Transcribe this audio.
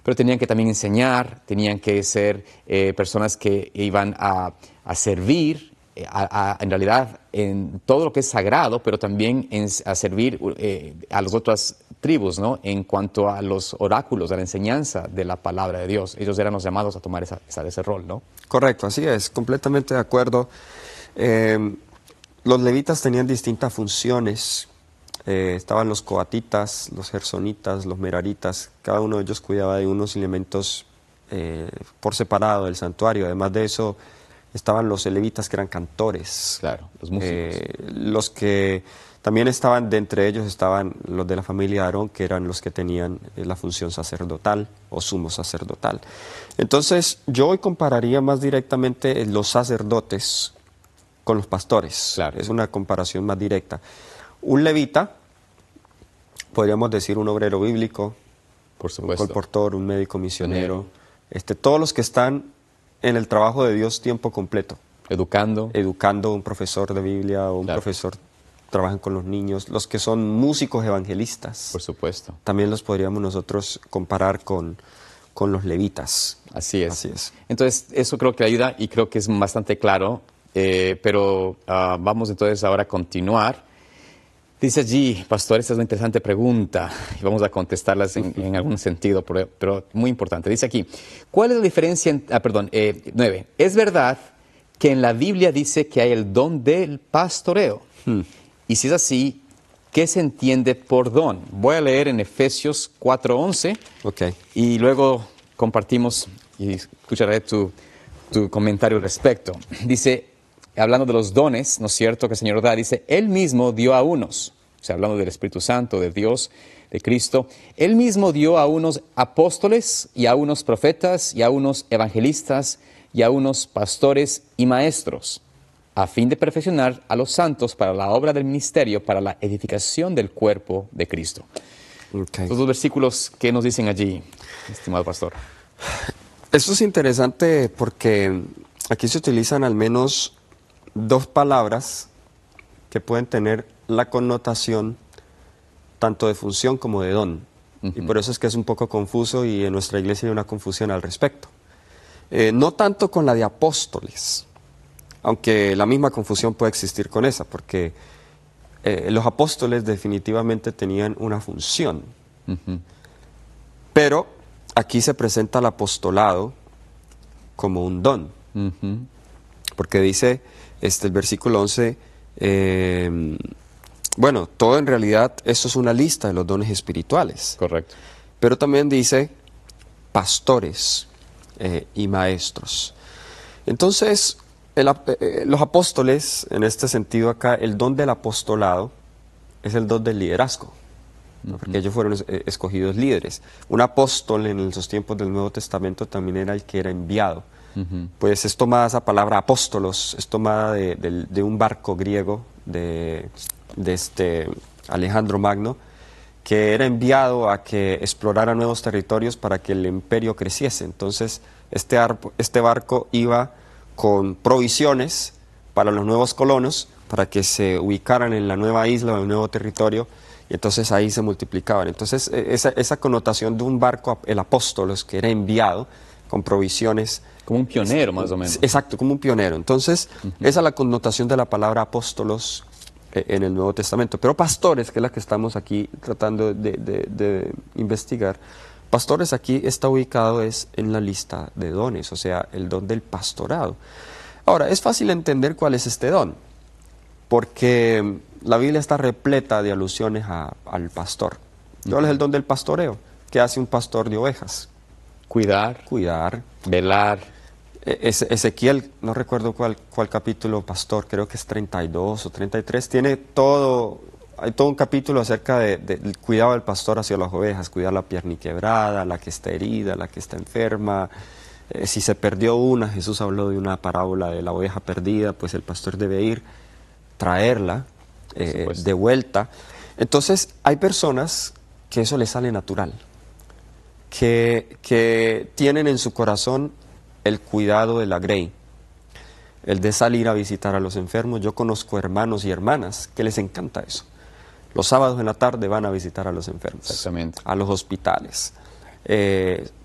pero tenían que también enseñar, tenían que ser personas que iban a servir, en realidad, en todo lo que es sagrado, pero también a servir a las otras tribus, ¿no? En cuanto a los oráculos, a la enseñanza de la palabra de Dios. Ellos eran los llamados a tomar ese rol, ¿no? Correcto, así es, completamente de acuerdo. Los levitas tenían distintas funciones. Estaban los coatitas, los gersonitas, los meraritas. Cada uno de ellos cuidaba de unos elementos por separado del santuario. Además de eso, estaban los levitas, que eran cantores. Claro, los músicos. Los que también estaban, de entre ellos estaban los de la familia de Aarón, que eran los que tenían la función sacerdotal o sumo sacerdotal. Entonces, yo hoy compararía más directamente los sacerdotes con los pastores. Claro. Es una comparación más directa. Un levita, podríamos decir un obrero bíblico, Por supuesto. un colportor, un médico misionero, todos los que están en el trabajo de Dios tiempo completo. Educando, un profesor de Biblia o un claro, profesor trabajan con los niños, los que son músicos evangelistas. por supuesto. También los podríamos nosotros comparar con los levitas. Así es. Así es. Entonces, eso creo que ayuda y creo que es bastante claro, pero vamos entonces ahora a continuar. Dice allí, pastor, esta es una interesante pregunta y vamos a contestarlas en algún sentido, pero muy importante. Dice aquí, ¿cuál es la diferencia? 9. ¿Es verdad que en la Biblia dice que hay el don del pastoreo? Y si es así, ¿qué se entiende por don? Voy a leer en Efesios 4:11 y luego compartimos y escucharé tu comentario al respecto. Dice, hablando de los dones, ¿no es cierto?, que el Señor da, dice, Él mismo dio a unos, o sea, hablando del Espíritu Santo, de Dios, de Cristo, Él mismo dio a unos apóstoles y a unos profetas y a unos evangelistas y a unos pastores y maestros, a fin de perfeccionar a los santos para la obra del ministerio, para la edificación del cuerpo de Cristo. Estos dos versículos, ¿qué nos dicen allí, estimado pastor? Esto es interesante porque aquí se utilizan al menos dos palabras que pueden tener la connotación tanto de función como de don. Y por eso es que es un poco confuso y en nuestra iglesia hay una confusión al respecto. No tanto con la de apóstoles, aunque la misma confusión puede existir con esa, porque los apóstoles definitivamente tenían una función. Pero aquí se presenta el apostolado como un don. Porque dice el versículo 11, todo en realidad eso es una lista de los dones espirituales. Correcto. Pero también dice pastores y maestros. Entonces, los apóstoles, en este sentido acá, el don del apostolado es el don del liderazgo, ¿no? Porque ellos fueron escogidos líderes. Un apóstol en los tiempos del Nuevo Testamento también era el que era enviado. Pues es tomada esa palabra apóstolos, es tomada de un barco griego de Alejandro Magno, que era enviado a que explorara nuevos territorios para que el imperio creciese. Entonces este barco iba con provisiones para los nuevos colonos, para que se ubicaran en la nueva isla o en el nuevo territorio, y entonces ahí se multiplicaban. Entonces esa connotación de un barco, el apóstolos, que era enviado con provisiones. Como un pionero, más o menos. Exacto, como un pionero. Entonces, esa es la connotación de la palabra apóstolos en el Nuevo Testamento. Pero pastores, que es la que estamos aquí tratando de investigar, pastores aquí está ubicado en la lista de dones, o sea, el don del pastorado. Ahora, es fácil entender cuál es este don, porque la Biblia está repleta de alusiones al pastor. ¿Cuál es el don del pastoreo? ¿Qué hace un pastor de ovejas? Cuidar, velar. Ezequiel, no recuerdo cuál capítulo, pastor, creo que es 32 o 33, hay todo un capítulo acerca del cuidado del pastor hacia las ovejas, cuidar la pierniquebrada, la que está herida, la que está enferma. Si se perdió una, Jesús habló de una parábola de la oveja perdida, pues el pastor debe ir, traerla de vuelta. Entonces, hay personas que eso les sale natural, que tienen en su corazón el cuidado de la grey, el de salir a visitar a los enfermos. Yo conozco hermanos y hermanas que les encanta eso. Los sábados en la tarde van a visitar a los enfermos, exactamente, a los hospitales.